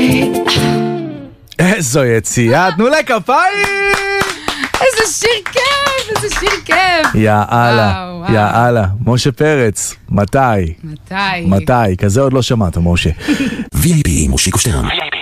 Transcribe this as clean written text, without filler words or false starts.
איזו יציאה, תנו לה כפיים! איזה שיר כיף, איזה שיר כיף. יאללה, יאללה. משה פרץ, מתי? כזה עוד לא שמעת, משה. VIP מושיקו שטרן.